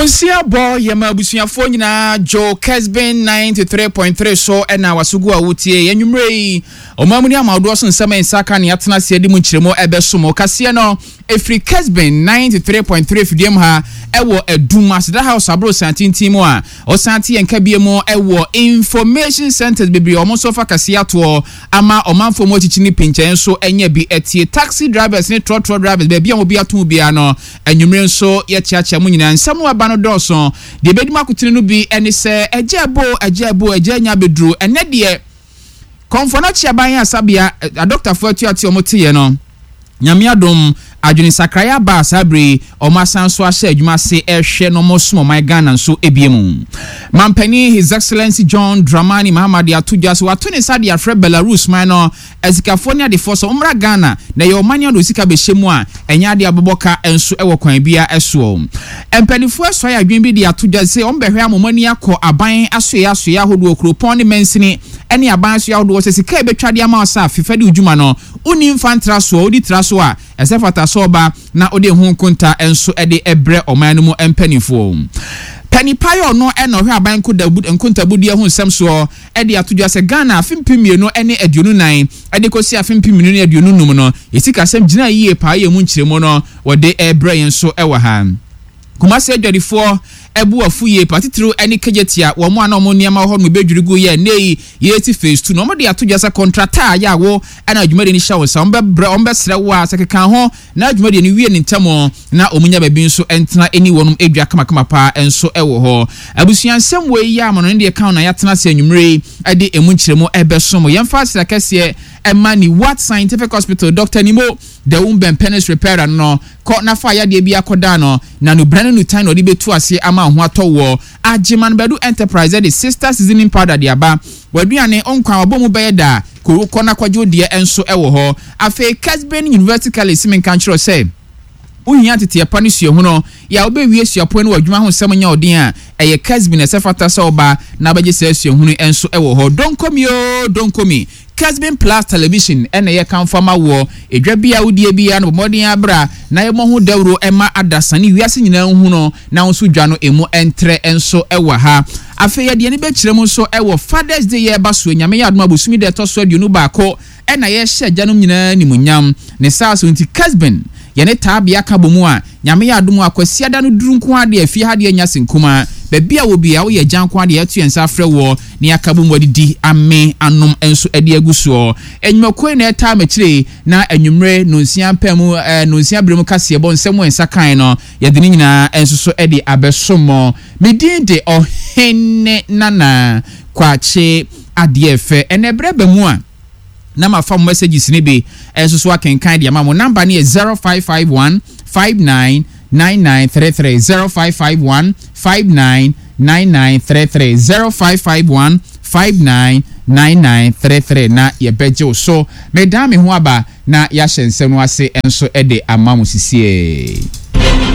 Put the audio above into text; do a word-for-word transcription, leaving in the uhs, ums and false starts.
Monsia bo yema busuafo nyina Joe Kesben ninety-three point three so ena wasugu awutie yenwumrei omamuni amawdo so nsema nsaka ne atena se adi mu nkyeremo ebesomo kase no efri Kesben ninety-three point three fidiem ha ewo eduma seda house abro santintimu a osanti enka biemu ewo information centers bibiri omonsofa kase ato ama omanfo mo chichini pinchen so enye bi etie taxi drivers ne trotro drivers be bia obi atom bia no enwumre nso ye chiacha mu nyina nsam abano doso de bedima akutene no bi ene se ejebo ejebo ejanya bedru ene de konfona chiaban asabia a doctor for atuati omotiye no nyame adom adwini sakraya ba sabri omasan so ahye adwuma se ehwe no mosomo my Ghana so ebiemu mampani his excellency John Dramani Mahamadi atuja so atuni sade afre Belarus man no ezikafonia de force umra Ghana na ye omania do sika behemu a enya de aboboka enso ewo kwan bia eso empanifo eso ya adwin bi de atuja se ombehwe amomani akọ aban asoya asoya hodo okropon ne mensini ene aban asoya hodo se sika ebetwade ama asa fifade udwuma no uni infantra so odi traso a esefata soba na ode hu kunta enso ede ebre oman no mu empanifo Penny Payo no eno hwe aban ko da nkunta budi hu nsem so ede atodwa se Ghana afimpimie no ene aduonu nine ede kosi afimpimie no aduonu num no esika sem gina yiye pa ye mu nkyeremo no wode ebre yenso ewa ha Kumase adwadifo ebu afuye patitru eni kejetia wo mo ana mo niam ho no bedwirigu ye nei yeti phase two no mo de atodwa se contractor ya wo ana adwumade ni shawo sa ombe bre ombe sre wo a sekeka ho na adwumade ni wie ni ntamo na omunya babi nso entena eni wonum edwa kama kama pa enso ewo ho abusuansem we ya mo no de account na yatena se anwumre ade emu nkyeremo ebesomo yemfa sra kase emani what scientific hospital Doctor Nimo the umben penis repairer no ko na fa ya de bia koda no na no brand new time no de betu ase ama ho atowo agiman bedu enterprise the sister seasoning powder de aba waduane onkwa obomu beyeda ko ko na kwajo de enso ewo ho afi Kesben University College men kan chiro say uhiya tete pa ni suo hu no ya obewie suapo no wadwuma ho sem nya odin a eye Kesben esefata so oba na baje se suo hu enso ewo ho don komi o don komi Kesben Plus television ene ye kan fama wo edwa bia wodie bia no modern abra na ye mo ho dawro ema adasani wiase nyina hu no na nso dwa no emu entre enso ewa ha afi ye de ne be kirem nso ewo Father's Day ye ba so nyame ya adoma bosumi de to so aduonu ba ko ena ye hye gyanom nyina nimunyam ne saso nti Kesben ye ne tabia ka bomu a nyame ya adoma akwasi ada no durunku ade afi ha de nya senkuma bebia wo bia wo ye gyanko ade atu ensa frɛ wo ne akabo mu didi ame anom enso ade aguso enwumakoi na eta machire na enwumre no nsia pam no nsia brem kase bo nsem ensa kan no ye de nyina enso so ade abesomo medin de ohene nana kwache ade efe enebre bamu a na ma fam messages ni be enso so akenkan de ama mo number ni zero five five one five nine nine nine three three zero five five one five nine nine nine three three zero five five one five nine nine nine three three na ye beje so me da me ho aba na ya hyensem no ase enso ede amamu sisie.